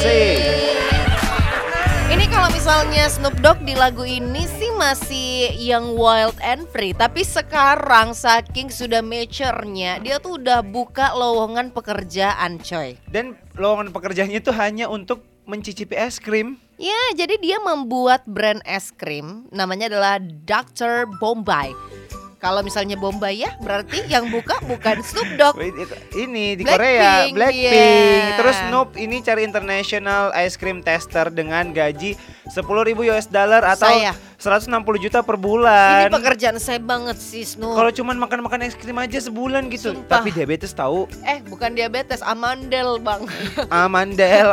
Asik. Ini kalau misalnya Snoop Dogg di lagu ini sih masih yang wild and free, tapi sekarang saking sudah mature-nya, dia tuh udah buka lowongan pekerjaan, coy. Dan lowongan pekerjaannya itu hanya untuk mencicipi es krim. Ya, jadi dia membuat brand es krim, namanya adalah Dr. Bombay. Kalau misalnya Bombay ya, berarti yang buka bukan Snoop Dogg. Ini di Blackpink, Korea, Blackpink. yeah. Terus Snoop ini cari international ice cream tester dengan gaji $10,000 atau Saya. 160 juta per bulan. Ini pekerjaan saya banget sih, Snoop. Kalau cuman makan-makan es krim aja sebulan gitu. Sumpah. Tapi diabetes tahu. Bukan diabetes, amandel, Bang. Amandel.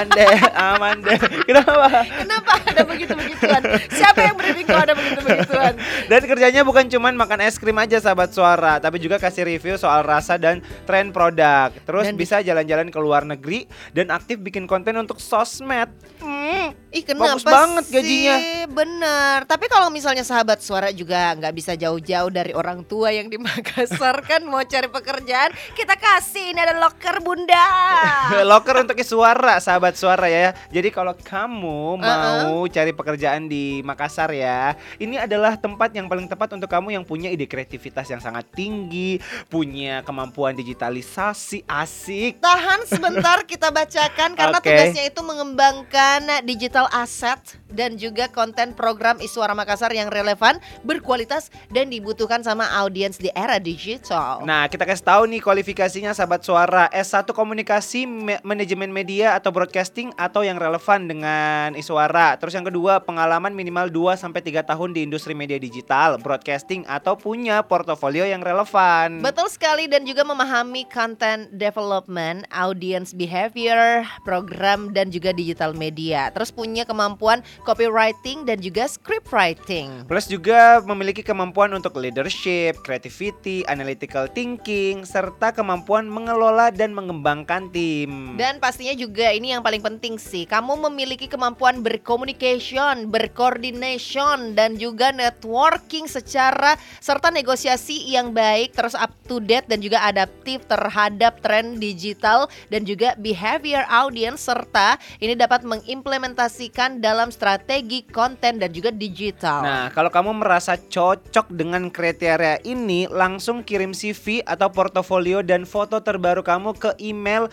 Kenapa? Kenapa ada begitu-begituan? Siapa yang briefing kalau ada begitu-begituan? Dan kerjanya bukan cuman makan es krim aja sahabat suara, tapi juga kasih review soal rasa dan tren produk. Terus Dan bisa jalan-jalan ke luar negeri dan aktif bikin konten untuk sosmed. Ih, kenapa Bagus banget sih? gajinya. Bener. Tapi kalau misalnya sahabat suara juga nggak bisa jauh-jauh dari orang tua yang di Makassar kan mau cari pekerjaan, kita kasih, ini ada loker bunda. Loker untuk suara, sahabat suara ya. Jadi kalau kamu mau cari pekerjaan di Makassar ya, ini adalah tempat yang paling tepat untuk kamu yang punya ide kreativitas yang sangat tinggi, punya kemampuan digitalisasi, asik. Tahan sebentar, kita bacakan karena Oke. tugasnya itu mengembangkan digital asset dan juga konten program Iswara Makassar yang relevan, berkualitas dan dibutuhkan sama audiens di era digital. Nah, kita kasih tahu nih kualifikasinya sahabat suara. S1 Komunikasi Manajemen Media atau Broadcasting atau yang relevan dengan Iswara. Terus yang kedua, pengalaman minimal 2-3 tahun di industri media digital, broadcasting atau punya portofolio yang relevan. Betul sekali, dan juga memahami content development, audience behavior, program dan juga digital media. Terus punya kemampuan copywriting dan juga script writing. Plus juga memiliki kemampuan untuk leadership, creativity, analytical thinking, serta kemampuan mengelola dan mengembangkan tim. Dan pastinya juga ini yang paling penting sih, kamu memiliki kemampuan bercommunication, bercoordination dan juga networking serta negosiasi yang baik, terus up to date dan juga adaptif terhadap tren digital dan juga behavior audience, serta ini dapat mengimplementasikan dalam strategi konten dan juga digital. Nah, kalau kamu merasa cocok dengan kriteria ini, langsung kirim CV atau portofolio dan foto terbaru kamu ke email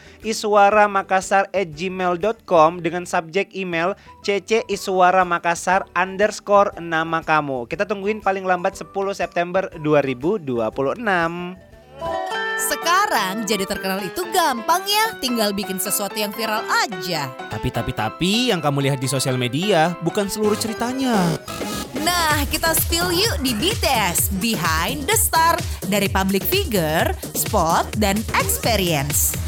iswaramakassar@gmail.com dengan subjek email cciswaramakassar_ nama kamu. Kita tungguin paling lambat 10 September 2026. Sekarang jadi terkenal itu gampang ya, tinggal bikin sesuatu yang viral aja. Tapi yang kamu lihat di sosial media bukan seluruh ceritanya. Nah, kita spill yuk di BTS Behind the Star, dari public figure, spot, dan experience.